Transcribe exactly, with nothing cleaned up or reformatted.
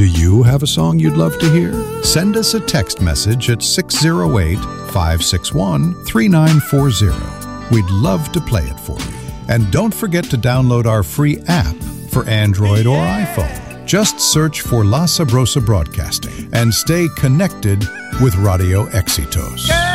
Do you have a song you'd love to hear? Send us a text message at six oh eight, five six one, three nine four zero. We'd love to play it for you. And don't forget to download our free app for Android or iPhone. Just search for La Sabrosa Broadcasting and stay connected with Radio Éxitos.